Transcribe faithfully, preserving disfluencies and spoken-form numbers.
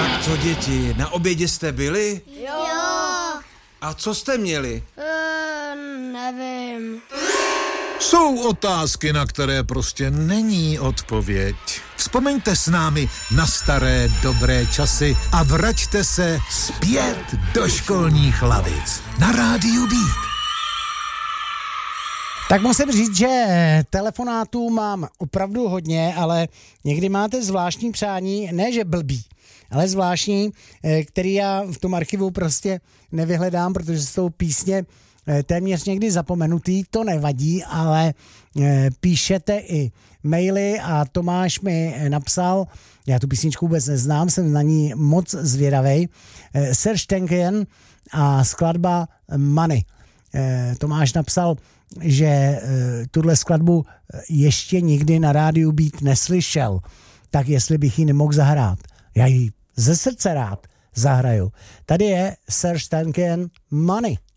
Tak co, děti, na obědě jste byli? Jo. A co jste měli? Uh, nevím. Jsou otázky, na které prostě není odpověď. Vzpomeňte s námi na staré dobré časy a vraťte se zpět do školních lavic. Na rádiu Beat. Tak musím říct, že telefonátů mám opravdu hodně, ale někdy máte zvláštní přání, ne že blbý, ale zvláštní, který já v tom archivu prostě nevyhledám, protože jsou písně téměř někdy zapomenutý, to nevadí, ale píšete i maily a Tomáš mi napsal, já tu písničku vůbec neznám, jsem na ní moc zvědavej, Serge Tankian a skladba Money. Tomáš napsal, že tuhle skladbu ještě nikdy na rádiu Beat neslyšel, tak jestli bych ji nemohl zahrát. Já ji ze srdce rád zahraju. Tady je Serge Tankian Money.